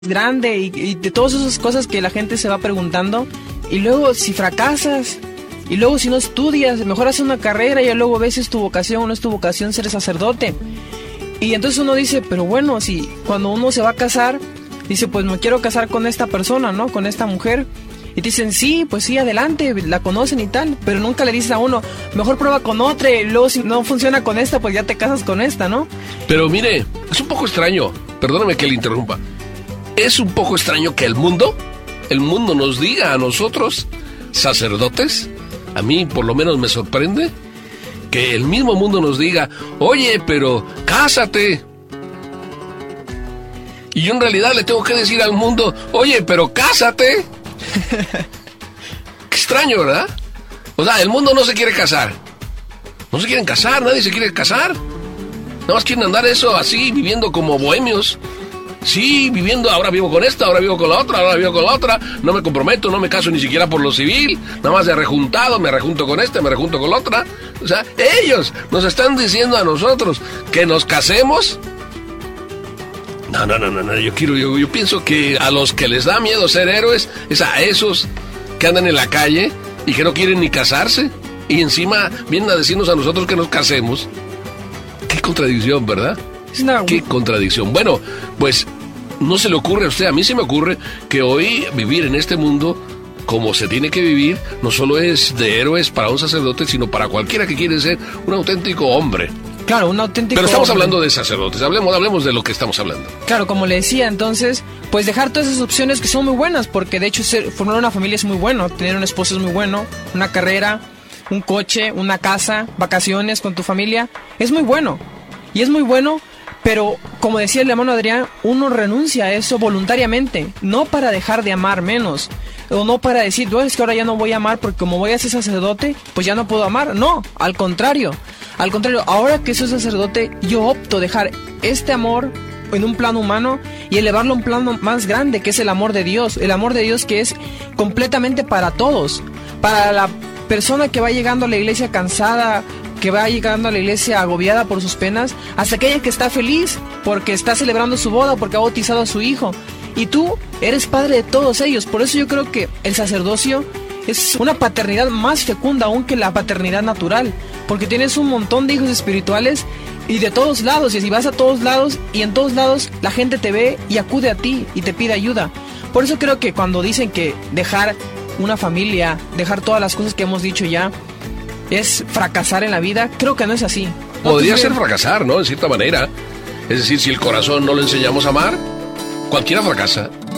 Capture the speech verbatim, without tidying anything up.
grande y, y de todas esas cosas que la gente se va preguntando. Y luego si fracasas, y luego si no estudias, mejor haces una carrera y luego ves si es tu vocación o no es tu vocación ser sacerdote. Y entonces uno dice, pero bueno, si cuando uno se va a casar, dice, pues me quiero casar con esta persona, ¿no? Con esta mujer. Y te dicen, sí, pues sí, adelante, la conocen y tal. Pero nunca le dices a uno, mejor prueba con otra y luego si no funciona con esta, pues ya te casas con esta, ¿no? Pero mire, es un poco extraño, perdóname que le interrumpa. Es un poco extraño que el mundo, el mundo nos diga a nosotros, sacerdotes, a mí por lo menos me sorprende, que el mismo mundo nos diga, oye, pero cásate. Y yo en realidad le tengo que decir al mundo, oye, pero cásate. Qué extraño, ¿verdad? O sea, el mundo no se quiere casar. No se quieren casar, nadie se quiere casar. Nada más quieren andar eso así, viviendo como bohemios. Sí, viviendo, ahora vivo con esta, ahora vivo con la otra, ahora vivo con la otra. No me comprometo, no me caso ni siquiera por lo civil. Nada más de rejuntado, me rejunto con esta, me rejunto con la otra. O sea, ellos nos están diciendo a nosotros que nos casemos. No, no, no, no, no. Yo quiero, yo, yo pienso que a los que les da miedo ser héroes es a esos que andan en la calle y que no quieren ni casarse. Y encima vienen a decirnos a nosotros que nos casemos. Qué contradicción, ¿verdad? No. Qué contradicción. Bueno, pues no se le ocurre a usted, a mí se me ocurre que hoy vivir en este mundo como se tiene que vivir no solo es de héroes para un sacerdote, sino para cualquiera que quiere ser un auténtico hombre. Claro, un auténtico Pero estamos hombre. hablando de sacerdotes, hablemos, hablemos de lo que estamos hablando. Claro, como le decía, entonces, pues dejar todas esas opciones que son muy buenas, porque de hecho ser, formar una familia es muy bueno, tener un esposo es muy bueno, una carrera, un coche, una casa, vacaciones con tu familia, es muy bueno. Y es muy bueno, pero como decía el hermano Adrián, uno renuncia a eso voluntariamente, no para dejar de amar menos, o no para decir, no, es que ahora ya no voy a amar porque como voy a ser sacerdote, pues ya no puedo amar. No, al contrario, al contrario, ahora que soy sacerdote, yo opto dejar este amor en un plano humano y elevarlo a un plano más grande, que es el amor de Dios, el amor de Dios que es completamente para todos, para la persona que va llegando a la iglesia cansada, que va llegando a la iglesia agobiada por sus penas, hasta aquella que está feliz porque está celebrando su boda, porque ha bautizado a su hijo. Y tú eres padre de todos ellos. Por eso yo creo que el sacerdocio es una paternidad más fecunda aún que la paternidad natural, porque tienes un montón de hijos espirituales y de todos lados, y si vas a todos lados y en todos lados la gente te ve y acude a ti y te pide ayuda. Por eso creo que cuando dicen que dejar una familia, dejar todas las cosas que hemos dicho ya, es fracasar en la vida, creo que no es así. ¿No? Podría ser fracasar, ¿no? En cierta manera. Es decir, si el corazón no le enseñamos a amar, cualquiera fracasa.